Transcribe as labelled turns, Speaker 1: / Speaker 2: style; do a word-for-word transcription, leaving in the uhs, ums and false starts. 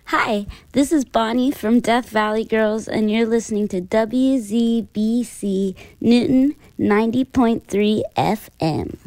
Speaker 1: Hi, this is Bonnie from Death Valley Girls, and you're listening to W Z B C Newton ninety point three F M.